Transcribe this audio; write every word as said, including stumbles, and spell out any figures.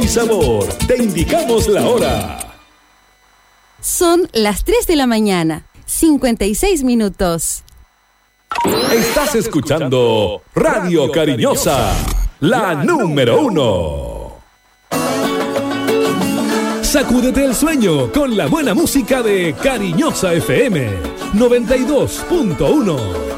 y sabor. Te indicamos la hora. Son las tres de la mañana, cincuenta y seis minutos. Estás escuchando Radio Cariñosa, la número uno. Sacúdete el sueño con la buena música de Cariñosa F M noventa y dos punto uno.